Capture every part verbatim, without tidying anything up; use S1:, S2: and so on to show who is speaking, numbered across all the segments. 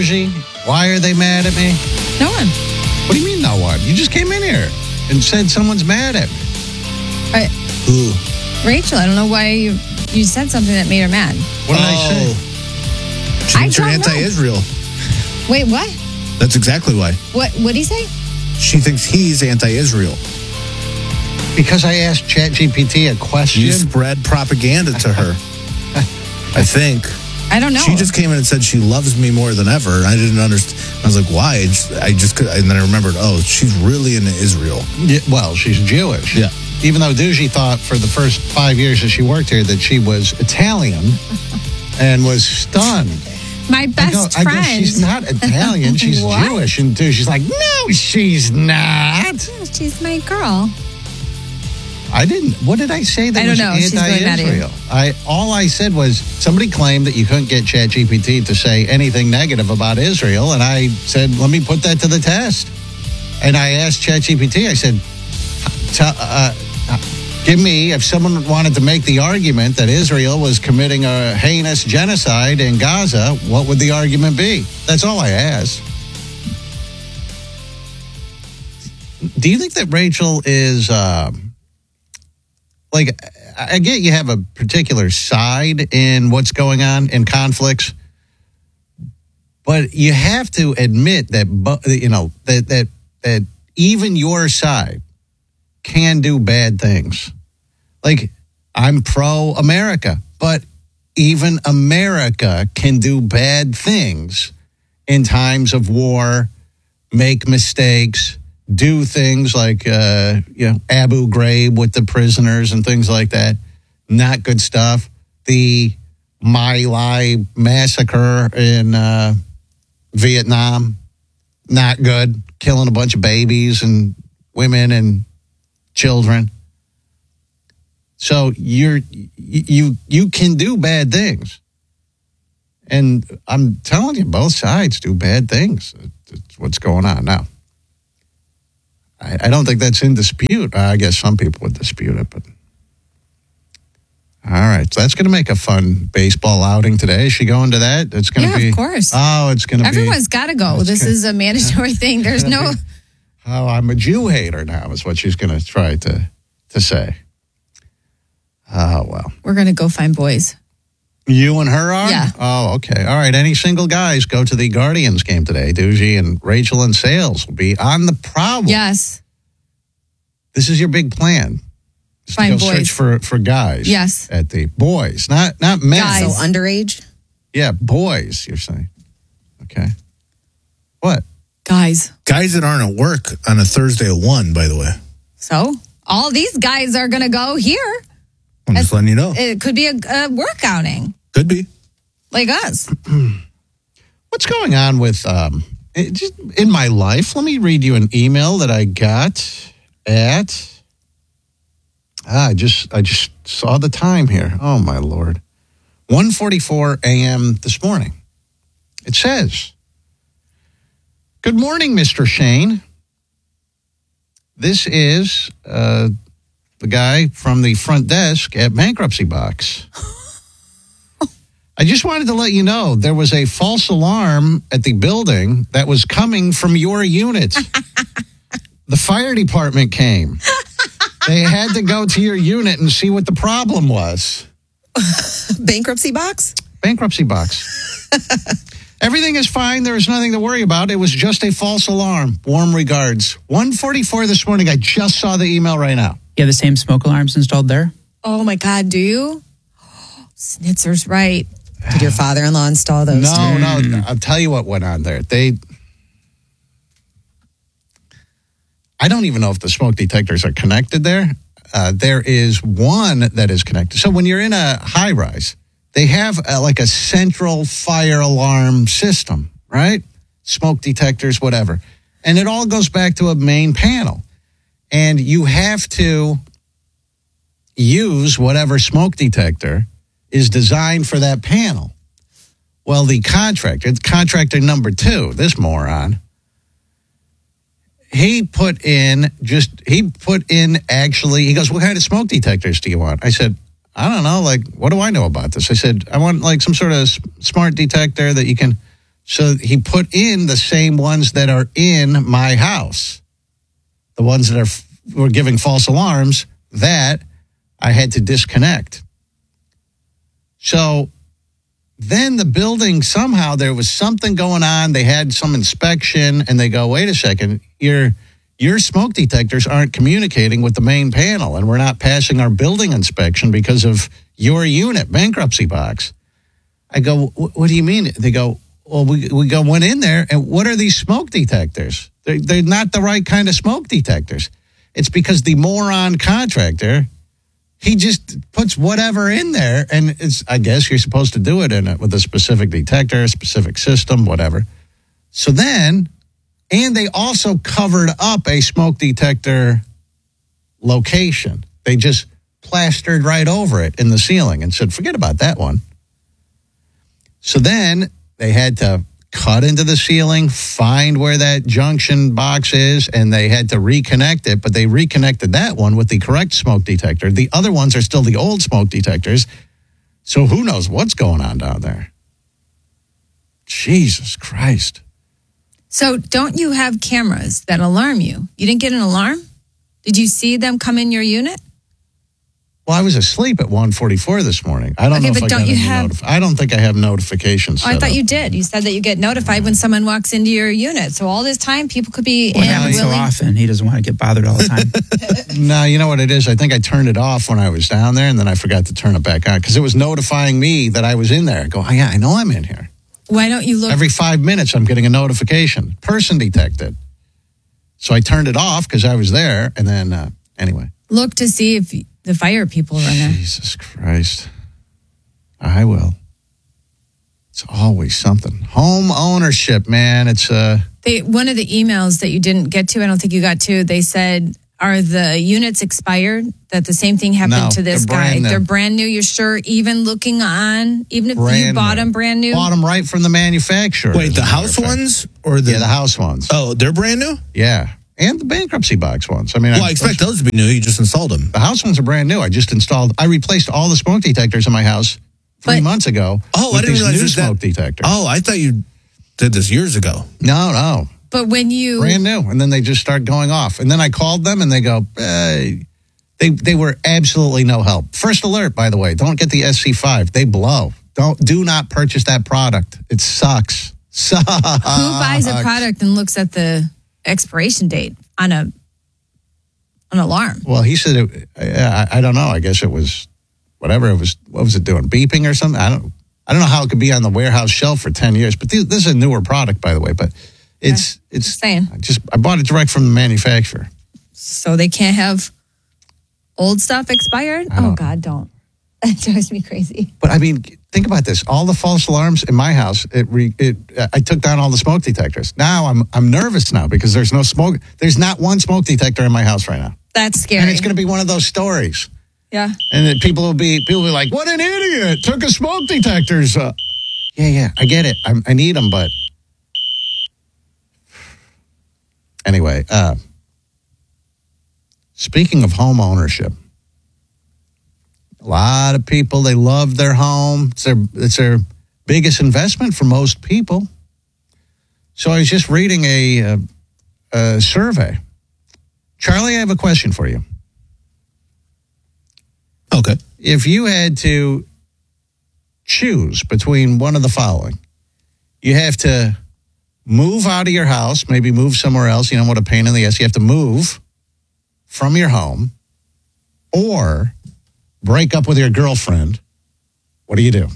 S1: Why are they mad at me?
S2: No one.
S1: What do you mean no one? You just came in here and said someone's mad at me.
S2: I,
S1: Who?
S2: Rachel, I don't know why you, you said something that made her mad.
S1: What did
S3: oh.
S1: I say?
S3: She thinks you're
S2: I don't know.
S3: anti-Israel.
S2: Wait, what?
S3: That's exactly why.
S2: What What did he say?
S3: She thinks he's anti-Israel.
S1: Because I asked ChatGPT a question.
S3: You spread propaganda to her. I think.
S2: I don't know.
S3: She just came in and said she loves me more than ever. And I didn't understand. I was like, why? I just, I just could, and then I remembered, oh, she's really into Israel.
S1: Yeah, well, she's Jewish.
S3: Yeah.
S1: Even though Doogie thought for the first five years that she worked here that she was Italian and was stunned.
S2: My best
S1: I go,
S2: friend.
S1: I go, she's not Italian. She's
S2: What?
S1: Jewish. And Doogie's like, no, she's not.
S2: She's my girl.
S1: I didn't. What did I say that
S2: I don't
S1: was
S2: know. She's really mad at you.
S1: anti-Israel? I all I said was somebody claimed that you couldn't get ChatGPT to say anything negative about Israel, and I said, let me put that to the test. And I asked ChatGPT, I said, T- uh, give me, if someone wanted to make the argument that Israel was committing a heinous genocide in Gaza, what would the argument be? That's all I asked. Do you think that Rachel is... Uh, Like, I get you have a particular side in what's going on in conflicts, but you have to admit that, you know, that that that even your side can do bad things. Like, I'm pro-America, but even America can do bad things in times of war, make mistakes, do things like, uh, you know, Abu Ghraib with the prisoners and things like that. Not good stuff. The My Lai massacre in uh, Vietnam. Not good. Killing a bunch of babies and women and children. So you're you you can do bad things. And I'm telling you, both sides do bad things. It's what's going on now. I don't think that's in dispute. I guess some people would dispute it, but all right. So that's going to make a fun baseball outing today. Is she going to that? It's going to
S2: Yeah,
S1: be.
S2: of course.
S1: Oh, it's going to be.
S2: Everyone's got to go. This
S1: gonna,
S2: is a mandatory thing. There's no.
S1: Be, oh, I'm a Jew hater now. Is what she's going to try to to say. Oh well.
S2: We're going to go find boys.
S1: You and her are?
S2: Yeah.
S1: Oh, okay. All right. Any single guys go to the Guardians game today. Doogie and Rachel and Sales will be on the prowl.
S2: Yes.
S1: This is your big plan. Just
S2: Find
S1: to go
S2: boys.
S1: search for, for guys.
S2: Yes.
S1: At the boys, not not men.
S2: Guys.
S4: So underage?
S1: Yeah, boys, you're saying. Okay. What?
S2: Guys.
S3: Guys that aren't at work on a Thursday at one, by the way.
S2: So all these guys are going to go here.
S3: I'm just letting you know.
S2: It could be a, a work outing.
S3: Could be.
S2: Like us.
S1: What's going on with um it just in my life? Let me read you an email that I got at ah, I just I just saw the time here. Oh my Lord. one forty-four a.m. this morning. It says, "Good morning, Mister Shane. This is uh, the guy from the front desk at Bankruptcy Box. I just wanted to let you know there was a false alarm at the building that was coming from your unit. The fire department came. They had to go to your unit and see what the problem was."
S4: Bankruptcy Box?
S1: Bankruptcy Box. "Everything is fine. There is nothing to worry about. It was just a false alarm. Warm regards." one forty-four this morning. I just saw the email right now.
S5: You have the same smoke alarms installed there?
S2: Oh my God, do you? Snitzer's right.
S4: Did your father-in-law install those?
S1: No,
S4: too?
S1: no. I'll tell you what went on there. They, I don't even know if the smoke detectors are connected there. Uh, there is one that is connected. So when you're in a high rise, they have a, like a central fire alarm system, right? Smoke detectors, whatever. And it all goes back to a main panel. And you have to use whatever smoke detector is designed for that panel. Well, the contractor, it's contractor number two, this moron, he put in just, he put in actually, he goes, "What kind of smoke detectors do you want?" I said, "I don't know, like, what do I know about this?" I said, "I want like some sort of smart detector that you can So he put in the same ones that are in my house, the ones that are were giving false alarms that I had to disconnect. So then the building, somehow there was something going on. They had some inspection and they go, wait a second, your, your smoke detectors aren't communicating with the main panel and we're not passing our building inspection because of your unit bankruptcy box. I go, what do you mean? They go, well, we, we go went in there and what are these smoke detectors? They're, they're not the right kind of smoke detectors. It's because the moron contractor, he just puts whatever in there, and it's, I guess you're supposed to do it in it with a specific detector, a specific system, whatever. So then, and they also covered up a smoke detector location. They just plastered right over it in the ceiling and said, forget about that one. So then they had to cut into the ceiling, find where that junction box is, and they had to reconnect it, but they reconnected that one with the correct smoke detector. The other ones are still the old smoke detectors, so who knows what's going on down there. Jesus Christ.
S2: So don't you have cameras that alarm you? You didn't get an alarm? Did you see them come in your unit?
S1: Well, I was asleep at one forty-four this morning. I don't
S2: Okay,
S1: know if
S2: but
S1: I
S2: don't
S1: got
S2: you
S1: any
S2: have-
S1: notif- I don't think I have notifications
S2: Oh, I
S1: set
S2: thought
S1: up.
S2: you did. You said that you get notified when someone walks into your unit. So all this time, people could be
S5: What
S2: in
S5: happens so
S2: willing.
S5: often? He doesn't want to get bothered all the time.
S1: No, you know what it is? I think I turned it off when I was down there, and then I forgot to turn it back on because it was notifying me that I was in there. I go, oh, yeah, I know I'm in here.
S2: Why don't you look?
S1: Every five minutes, I'm getting a notification. Person detected. So I turned it off because I was there, and then, uh, anyway.
S2: Look to see if the fire people are in there.
S1: Jesus Christ. I will. It's always something. Home ownership, man. It's uh
S2: They one of the emails that you didn't get to, I don't think you got to. They said, "Are the units expired?" That the same thing happened
S1: No,
S2: to this
S1: they're
S2: guy.
S1: brand new.
S2: They're brand new. You're sure? Even looking on, even if you
S1: brand
S2: bought
S1: new.
S2: them brand new.
S1: Bought them right from the manufacturer.
S3: Wait,
S1: as
S3: the
S1: a matter
S3: house
S1: of fact.
S3: ones or the
S1: Yeah, the house ones.
S3: Oh, they're brand new?
S1: Yeah. And the bankruptcy box ones. I mean,
S3: Well, I expect those to be new. You just installed them.
S1: the house ones are brand new. I just installed, I replaced all the smoke detectors in my house three
S2: But-
S1: months ago.
S3: Oh, I
S1: with
S3: didn't
S1: these
S3: realize
S1: new
S3: that-
S1: smoke detectors.
S3: Oh, I thought you did this years ago.
S1: No, no.
S2: But when you
S1: Brand new. And then they just start going off. And then I called them and they go, hey. They, they were absolutely no help. First alert, by the way, don't get the S C five. They blow. Don't, do not purchase that product. It sucks. Sucks.
S2: who buys a product and looks at the expiration date on a an alarm?
S1: Well, he said, it, I, I don't know. I guess it was whatever it was. What was it doing? Beeping or something? I don't. I don't know how it could be on the warehouse shelf for ten years. But this, this is a newer product, by the way. But it's it's.
S2: Just saying.
S1: I just I bought it direct from the manufacturer.
S2: So they can't have old stuff expired?
S1: I
S2: Oh
S1: don't-
S2: God, don't. That drives me crazy.
S1: But I mean, think about this. All the false alarms in my house. It re, it. I took down all the smoke detectors. Now I'm I'm nervous now because there's no smoke. There's not one smoke detector in my house right now,
S2: That's scary.
S1: and it's going to be one of those stories.
S2: yeah.
S1: And then people will be people will be like, "What an idiot! Took a smoke detectors." Uh, yeah, yeah, I get it. I, I need them, but anyway. Uh, speaking of home ownership, a lot of people they love their home. It's their it's their biggest investment for most people. So I was just reading a, a, a survey. Charlie, I have a question for you.
S3: Okay.
S1: If you had to choose between one of the following, you have to move out of your house, maybe move somewhere else. You know what a pain in the ass. You have to move from your home or break up with your girlfriend. What do you do?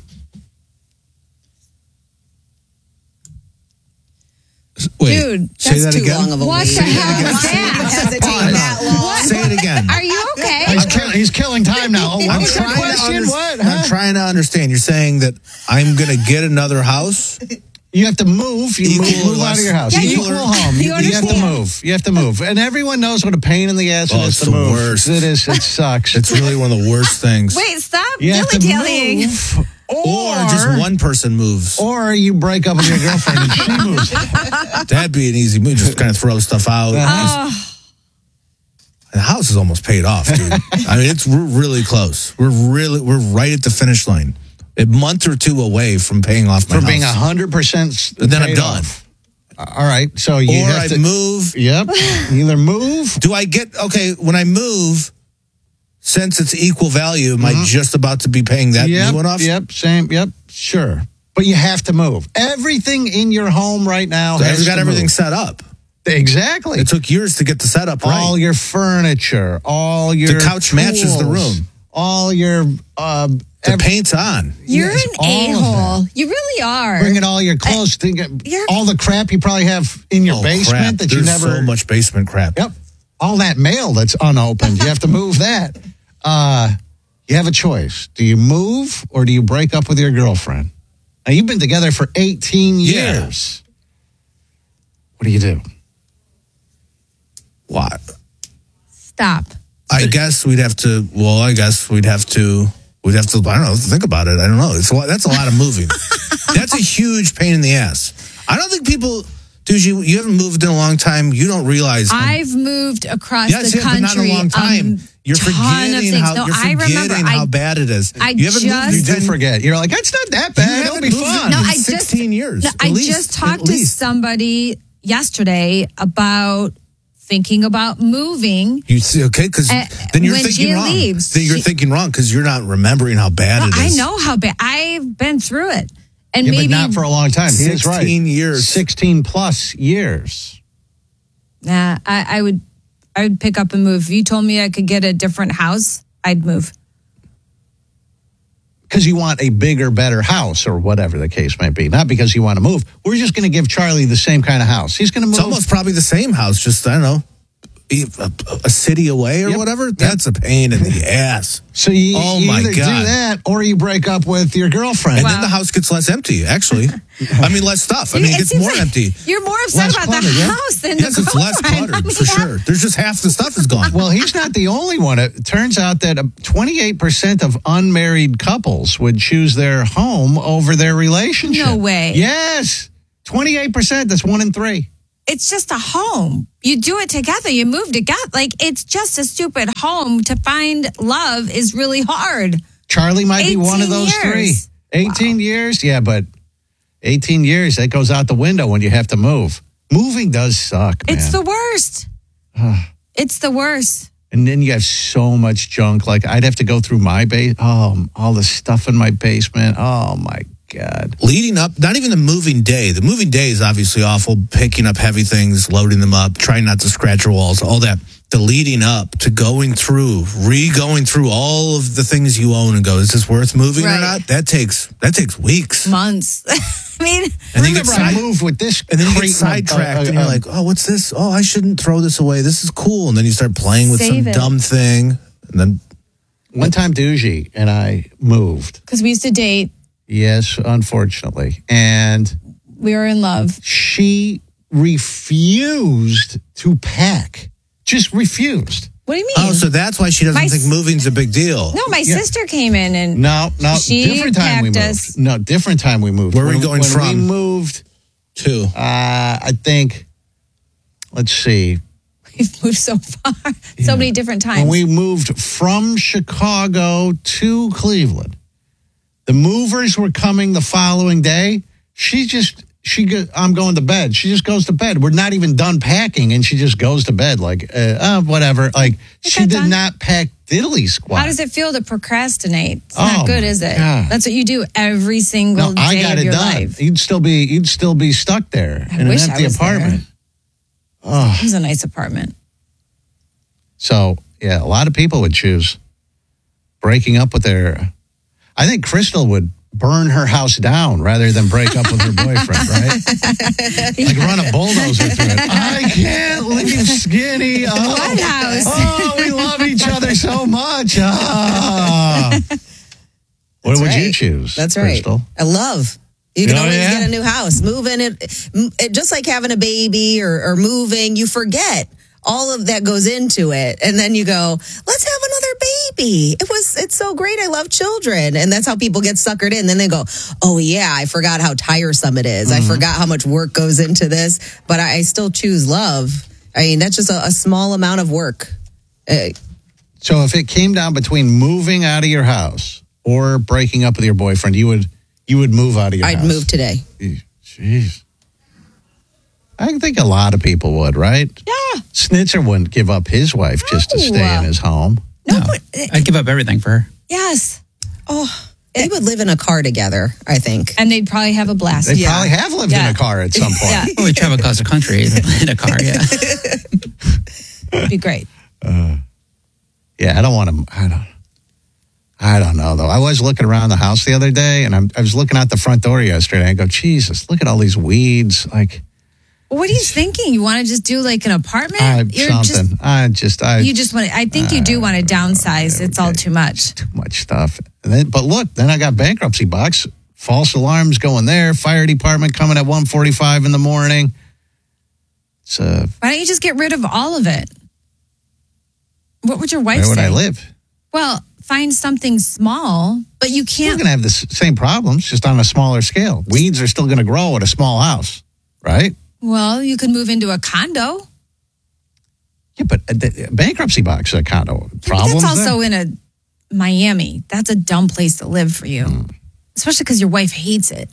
S3: Wait,
S2: Dude,
S3: say
S4: That's
S3: that
S4: too
S3: again.
S4: long of a
S2: What
S4: wait.
S2: the hell was
S4: Hesitate
S2: that?
S4: that long.
S3: Say it again.
S2: Are you okay?
S1: He's, kill, he's killing time now. Oh,
S3: I'm
S1: what's the
S3: trying, to
S1: question?
S3: under-
S1: What?
S3: I'm
S1: Huh?
S3: trying to understand. You're saying that I'm going to get another house?
S1: You have to move. You
S3: Equal
S1: move,
S3: or
S1: move out
S3: less-
S1: of your house.
S2: Yeah,
S1: you
S2: you-
S1: equal home.
S2: you
S1: You, you have to
S2: understand.
S1: move. You have to move. And everyone knows what a pain in the ass
S3: Oh,
S1: it is
S3: it's
S1: to
S3: the
S1: move.
S3: worst.
S1: It is. It sucks.
S3: It's really one of the worst things.
S2: Wait, stop
S1: you have to
S2: dilly-dallying.
S1: move.
S3: Or just one person moves.
S1: Or you break up with your girlfriend and she moves.
S3: That'd be an easy move. Just kind of throw stuff out.
S2: Oh,
S3: The house is almost paid off, dude. I mean, it's we're really close. We're really we're right at the finish line. a month or two away from paying off my
S1: For
S3: house.
S1: being one hundred percent
S3: And then I'm done.
S1: off. All right. So you
S3: or
S1: have
S3: I
S1: to
S3: move.
S1: Yep. Either move.
S3: Do I get, okay, when I move, since it's equal value, am I just about to be paying that
S1: Yep.
S3: new one off?
S1: Yep. Same. Yep. Sure. But you have to move. Everything in your home right now
S3: So
S1: has
S3: I've got
S1: to
S3: everything
S1: move.
S3: set up.
S1: Exactly.
S3: It took years to get the setup right.
S1: All your furniture, all your
S3: couch matches the
S1: tools,
S3: room.
S1: all your uh,
S3: the
S1: ev-
S3: paint's on.
S2: You're
S1: Yes,
S2: an
S1: all of
S2: a-hole.
S1: that.
S2: You really are.
S1: Bringing all your clothes, think of
S2: you're-
S1: all the crap you probably have in your
S3: Oh,
S1: basement
S3: crap.
S1: that
S3: There's
S1: you never.
S3: so much basement crap.
S1: Yep. All that mail that's unopened. You have to move that. Uh, you have a choice. Do you move or do you break up with your girlfriend? Now, you've been together for eighteen
S3: Yeah.
S1: years. What do you do?
S3: What?
S2: Stop.
S3: I guess we'd have to, well, I guess we'd have to, we'd have to, I don't know, think about it. I don't know. It's a lot, that's a lot of moving. That's a huge pain in the ass. I don't think people, dude, you, you haven't moved in a long time. You don't realize. how-
S2: I've moved across
S3: yes,
S2: the
S3: yeah, but
S2: country.
S3: not in a long time.
S2: um,
S3: You're
S2: ton of
S3: forgetting
S2: things.
S3: how,
S2: No,
S3: you're
S2: I
S3: forgetting
S2: remember.
S3: how
S2: I,
S3: bad it is.
S2: I
S3: you haven't
S2: just-
S3: moved
S1: You
S3: in
S1: do forget. You're like, it's not that bad.
S3: You
S1: It'll
S3: haven't
S1: be
S3: moved
S1: fun.
S3: in
S2: No,
S3: in
S2: I just-
S3: sixteen years.
S2: no,
S3: at
S2: I
S3: least,
S2: just
S3: at
S2: talked to
S3: least.
S2: somebody yesterday about thinking about moving.
S3: You see, okay, because
S2: Uh,
S3: then you're
S2: when
S3: thinking
S2: Gia
S3: wrong.
S2: leaves,
S3: then you're
S2: she-
S3: thinking wrong because you're not remembering how bad
S2: No,
S3: it
S2: I
S3: is.
S2: know how bad. I've been through it, and
S1: Yeah,
S2: maybe
S1: but not for a long time. He is right.
S3: sixteen years.
S1: sixteen plus years.
S2: Nah, I, I would. I would pick up and move. If you told me I could get a different house, I'd move.
S1: Because you want a bigger, better house or whatever the case might be. Not because you want to move. We're just going to give Charlie the same kind of house. He's going to move.
S3: It's almost probably the same house, just, I don't know, a, a city away or
S1: Yep.
S3: whatever. That's a pain in the ass.
S1: So you,
S3: Oh,
S1: you
S3: my
S1: either
S3: God.
S1: do that or you break up with your girlfriend.
S3: And
S2: Wow.
S3: then the house gets less empty, actually. I mean, less stuff. I mean, it gets
S2: seems
S3: more
S2: like
S3: empty.
S2: You're more upset
S1: Less
S2: about
S1: clutter,
S2: the
S1: yeah.
S2: house than
S3: Yes,
S2: the
S3: it's less
S2: girlfriend.
S3: cluttered,
S2: I mean,
S3: for
S2: yeah.
S3: sure. There's just half the stuff is gone.
S1: Well, he's not the only one. It turns out that twenty-eight percent of unmarried couples would choose their home over their relationship.
S2: No way.
S1: Yes. twenty-eight percent. That's one in three.
S2: It's just a home. You do it together. You move together. Like, it's just a stupid home. To find love is really hard.
S1: Charlie might be one of
S2: eighteen
S1: those
S2: years.
S1: three. eighteen years? Yeah, but eighteen years, that goes out the window when you have to move. Moving does suck, man.
S2: It's the worst. It's the worst.
S1: And then you have so much junk. Like, I'd have to go through my base. Oh, all the stuff in my basement. Oh, my God.
S3: Leading up, not even the moving day. The moving day is obviously awful, picking up heavy things, loading them up, trying not to scratch your walls, all that. The leading up to going through, re-going through all of the things you own and go, is this worth moving
S2: Right.
S3: or not? That takes that takes weeks.
S2: Months. I mean,
S3: And then you get
S1: Remember, I
S3: side-
S1: moved with this
S3: And then you get
S1: crate of-
S3: sidetracked
S1: uh, uh,
S3: and you're
S1: uh,
S3: like, oh, what's this? Oh, I shouldn't throw this away. This is cool. And then you start playing with
S2: Save
S3: some
S2: it.
S3: dumb thing. And then
S1: one time, Doogie and I moved.
S2: because we used to date.
S1: Yes, unfortunately. And
S2: We were in love.
S1: she refused to pack. Just refused.
S2: What do you mean?
S3: oh, so that's why she doesn't
S2: My
S3: think
S2: s-
S3: moving's a big deal.
S2: no, my
S1: Yeah.
S2: sister came in and
S1: No, no,
S2: She
S1: different time we moved.
S2: packed us.
S1: No, different time we moved.
S3: Where are we
S1: When-
S3: going
S1: when
S3: from?
S1: we moved,
S3: Too.
S1: uh, I think, let's see.
S2: we've moved so far, so many different times.
S1: When we moved from Chicago to Cleveland, the movers were coming the following day. She just, she go, I'm going to bed. She just goes to bed. We're not even done packing, and she just goes to bed like, uh, uh, whatever. Like,
S2: Is
S1: she
S2: that
S1: did
S2: done?
S1: not pack diddly squat.
S2: How does it feel to procrastinate? It's
S1: Oh,
S2: not good,
S1: my
S2: is it?
S1: God.
S2: That's what you do every single
S1: No, I
S2: day
S1: got
S2: of
S1: it
S2: your
S1: done.
S2: life.
S1: You'd still be, you'd still be stuck there
S2: I
S1: in
S2: wish
S1: an
S2: I
S1: empty
S2: was
S1: apartment.
S2: there. It was a nice apartment.
S1: So, yeah, a lot of people would choose breaking up with their. I think Crystal would burn her house down rather than break up with her boyfriend, right? Like run a bulldozer through it. I can't leave Skinny. Oh,
S2: What house?
S1: oh, we love each other so much. Ah. What
S4: That's
S1: would you
S4: right.
S1: choose?
S4: That's right.
S1: Crystal?
S4: I love. You can
S1: Oh,
S4: always
S1: yeah?
S4: get a new house. Moving it, it, just like having a baby or, or moving, you forget all of that goes into it. And then you go, let's have another baby. It was, it's so great. I love children. And that's how people get suckered in. Then they go, oh yeah, I forgot how tiresome it is.
S1: Mm-hmm.
S4: I forgot how much work goes into this, but I, I still choose love. I mean, that's just a, a small amount of work. Uh,
S1: So if it came down between moving out of your house or breaking up with your boyfriend, you would you would move out of your
S4: I'd
S1: house.
S4: move today.
S1: Jeez. I think a lot of people would, right?
S2: Yeah.
S1: Snitzer wouldn't give up his wife just to stay in his home.
S2: No,
S5: No,
S2: but-
S5: I'd give up everything for her.
S2: yes.
S4: Oh, they would live in a car together, I think.
S2: And they'd probably have a blast.
S1: They probably have lived
S2: Yeah.
S1: in a car at some point.
S2: Yeah.
S5: Oh, we travel across the country in a car. Yeah.
S2: It'd be great.
S1: Yeah, I don't want to. I don't. I don't know though. I was looking around the house the other day, and I'm, I was looking out the front door yesterday. I go, Jesus, look at all these weeds. Like,
S2: What are you thinking? You want to just do like an apartment?
S1: I,
S2: You're
S1: something.
S2: just
S1: I just, I
S2: you just want to, I think you do want to downsize. It's all too much.
S1: too much stuff. And then, but look, then I got bankruptcy box. False alarms going there. Fire department coming at one forty-five in the morning. It's uh,
S2: Why don't you just get rid of all of it? What would your wife
S1: where would
S2: say?
S1: I live?
S2: Well, find something small, but you
S1: Still
S2: can't.
S1: going to have the s- same problems, just on a smaller scale. Weeds are still going to grow at a small house, right?
S2: Well, you could move into a condo.
S1: Yeah, but uh, the bankruptcy box a condo
S2: But
S1: problems.
S2: that's also
S1: there?
S2: in a Miami. That's a dumb place to live for you,
S1: Hmm.
S2: especially because your wife hates it.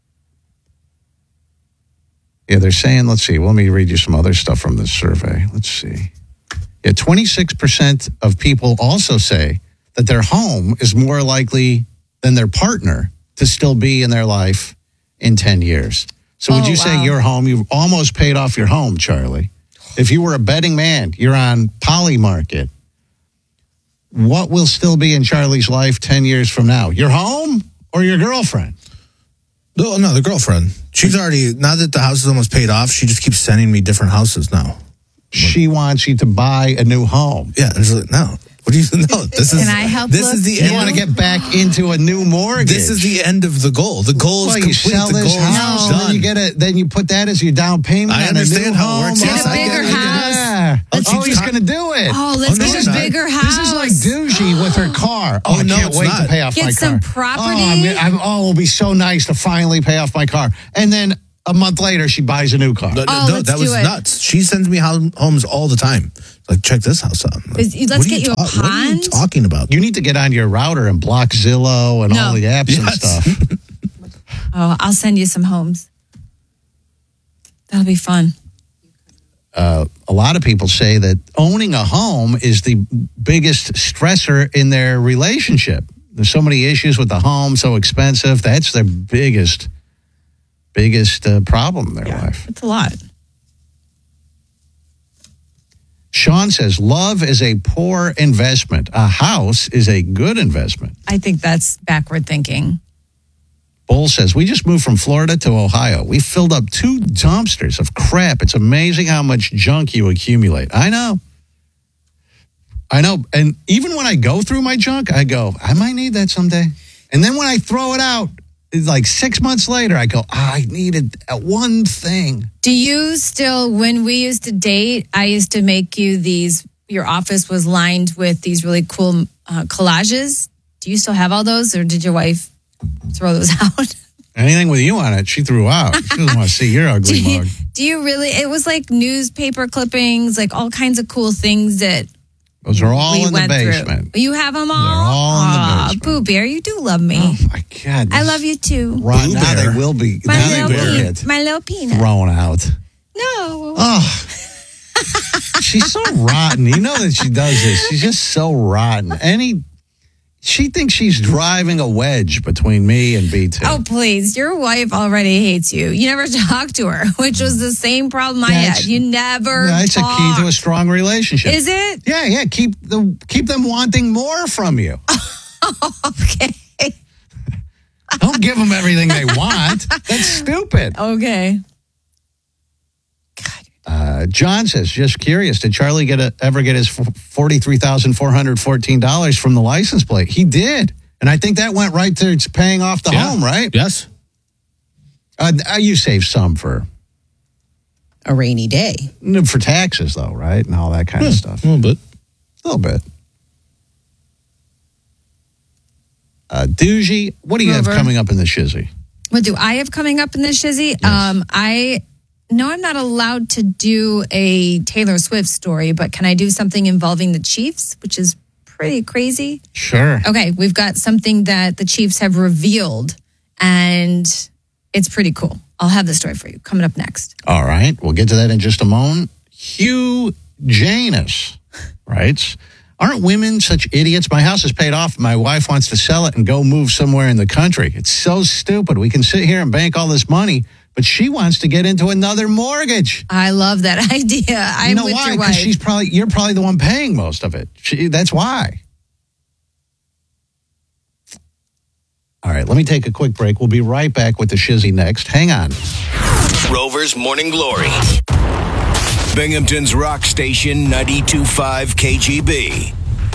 S1: Yeah, they're saying, let's see, let me read you some other stuff from this survey. Let's see. Yeah, twenty-six percent of people also say that their home is more likely than their partner to still be in their life in ten years. So would
S2: Oh,
S1: you say
S2: wow.
S1: your home, you've almost paid off your home, Charlie? If you were a betting man, you're on Polymarket. What will still be in Charlie's life ten years from now? Your home or your girlfriend?
S3: No, no, the girlfriend. She's already, now that the house is almost paid off, she just keeps sending me different houses now.
S1: She wants you to buy a new home.
S3: Yeah, and she's like, no. What do you no? This is
S2: Can I help
S3: This
S2: look?
S3: is the
S1: You
S3: end.
S1: want to get back into a new mortgage.
S3: This is the end of the goal. The goal is
S1: Well, you
S3: complete.
S1: sell
S3: the
S1: this
S3: goal is
S1: house, and
S3: done.
S1: then you get it. Then you put that as your down payment.
S3: I
S1: on a
S3: understand
S1: new
S3: how it
S1: home.
S3: works.
S2: Get
S3: Yes,
S2: a
S3: I get
S2: bigger
S3: it, I get it.
S2: house.
S1: Yeah.
S3: Oh,
S1: Oh, he's
S3: she's
S1: going to do it.
S2: Oh, let's
S3: Oh, no,
S2: get
S3: it's
S2: a
S3: not.
S2: bigger house.
S1: This is like Doogie with her car. Oh,
S3: Oh,
S1: I
S3: no,
S1: can't
S3: it's
S1: wait
S3: not.
S1: to pay off
S2: Get
S1: my
S2: some
S1: car.
S2: property.
S1: Oh, I'm, gonna- I'm, oh, it'll be so nice to finally pay off my car. And then a month later, she buys a new car.
S3: No,
S2: Oh,
S3: no,
S2: let's
S3: that
S2: do
S3: was
S2: it.
S3: nuts. She sends me ho- homes all the time. Like, check this house out. I'm like,
S2: Is- let's
S3: what are
S2: get you a
S3: What are you
S2: pond?
S3: talking about?
S1: You need to get on your router and block Zillow and
S2: No.
S1: all the apps and
S3: Yes.
S1: stuff.
S2: Oh, I'll send you some homes. That'll be fun.
S1: Uh, a lot of people say that owning a home is the biggest stressor in their relationship. There's so many issues with the home, so expensive. That's their biggest, biggest uh, problem in their life.
S2: It's a lot.
S1: Sean says, love is a poor investment. A house is a good investment.
S2: I think that's backward thinking.
S1: Bull says, we just moved from Florida to Ohio. We filled up two dumpsters of crap. It's amazing how much junk you accumulate. I know. I know. And even when I go through my junk, I go, I might need that someday. And then when I throw it out, it's like six months later, I go, ah, I needed that one thing.
S2: Do you still, when we used to date, I used to make you these, your office was lined with these really cool uh, collages. Do you still have all those, or did your wife throw those out?
S1: Anything with you on it, she threw out. She doesn't want to see your
S2: Do
S1: ugly
S2: you,
S1: mug.
S2: do you really? It was like newspaper clippings, like all kinds of cool things that
S1: Those are all
S2: we
S1: in the
S2: went
S1: basement.
S2: through. You have them all?
S1: all in the
S2: Aw,
S1: basement.
S2: Pooh Bear, you do love me.
S1: Oh, my God.
S2: I
S1: this-
S2: love you too.
S1: Right,
S3: Boo
S1: now
S3: Bear.
S1: they will be,
S2: My
S1: now they
S2: little,
S1: will
S2: pe-
S1: get
S2: my little peanut.
S1: thrown out.
S2: No.
S1: Oh, she's so rotten. You know that she does this. She's just so rotten. Any, she thinks she's driving a wedge between me and B two.
S2: Oh, please. Your wife already hates you. You never talked to her, which was the same problem I
S1: That's-
S2: had. You never
S1: That's a key
S2: talked.
S1: to a strong relationship.
S2: Is it?
S1: Yeah, yeah. Keep the keep them wanting more from you.
S2: Okay.
S1: Don't give them everything they want. That's stupid.
S2: Okay.
S1: Uh, John says, just curious, did Charlie get a, ever get his forty-three thousand four hundred fourteen dollars from the license plate? He did. And I think that went right to paying off the
S3: Yeah.
S1: home, right?
S3: Yes.
S1: Uh, you saved some for
S4: A rainy day.
S1: for taxes, though, right? And all that kind of stuff.
S3: A little bit.
S1: A little bit. Uh, Doogie, what do you have
S2: Rover.
S1: coming up in the shizzy?
S2: What do I have coming up in this shizzy? Um, I know I'm not allowed to do a Taylor Swift story, but can I do something involving the Chiefs, which is pretty crazy?
S1: Sure.
S2: Okay, we've got something that the Chiefs have revealed, and it's pretty cool. I'll have the story for you coming up next.
S1: All right. We'll get to that in just a moment. Hugh Janus writes, aren't women such idiots? My house is paid off. My wife wants to sell it and go move somewhere in the country. It's so stupid. We can sit here and bank all this money, but she wants to get into another mortgage.
S2: I love that idea. I'm
S1: you know
S2: with
S1: why?
S2: your
S1: Because
S2: wife.
S1: she's probably you're probably the one paying most of it. She, that's why. All right, let me take a quick break. We'll be right back with the shizzy next. Hang on.
S6: Rover's Morning Glory. Binghamton's rock station, ninety-two point five K G B.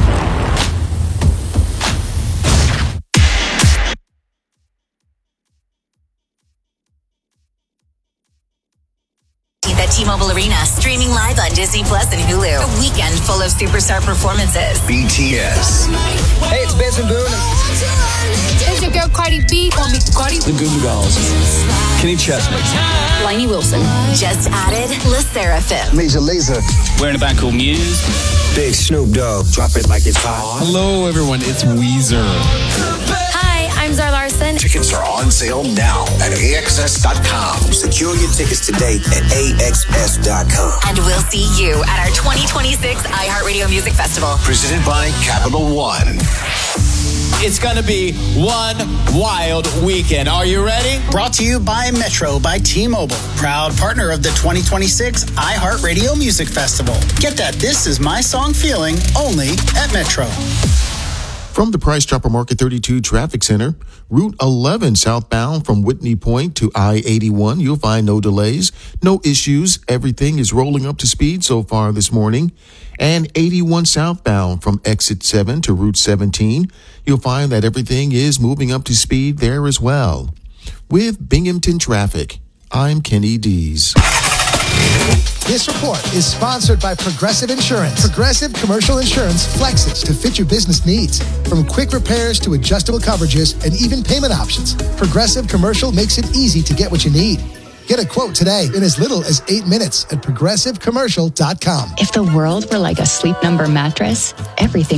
S7: At T-Mobile Arena, streaming live on Disney Plus and Hulu. A weekend full of superstar performances.
S6: B T S.
S8: Hey, it's Benson Boone.
S9: It's your girl Cardi B. Call me Cardi.
S8: The Goo Goo Dolls. Kenny Chesney.
S7: Lainey Wilson. Just added La Seraphim.
S8: Major Lazer.
S5: We're in a band called Muse.
S8: Big Snoop Dogg. Drop it like it's hot.
S10: Hello, everyone. It's Weezer.
S9: Hi, I'm Zara Larson.
S6: Tickets are on sale now at A X S dot com.
S8: Secure your tickets today at A X S dot com.
S7: And we'll see you at our twenty twenty-six iHeartRadio Music Festival.
S6: Presented by Capital One.
S11: It's going to be one wild weekend. Are you ready?
S12: Brought to you by Metro by T-Mobile, proud partner of the twenty twenty-six iHeartRadio Music Festival. Get that This Is My Song feeling only at Metro.
S13: From the Price Chopper Market thirty-two Traffic Center, Route eleven southbound from Whitney Point to I eighty-one, you'll find no delays, no issues. Everything is rolling up to speed so far this morning. And eighty-one southbound from Exit seven to Route seventeen, you'll find that everything is moving up to speed there as well. With Binghamton Traffic, I'm Kenny Dees.
S14: This report is sponsored by Progressive Insurance. Progressive Commercial Insurance flexes to fit your business needs. From quick repairs to adjustable coverages and even payment options, Progressive Commercial makes it easy to get what you need. Get a quote today in as little as eight minutes at progressive commercial dot com.
S15: If the world were like a Sleep Number mattress, everything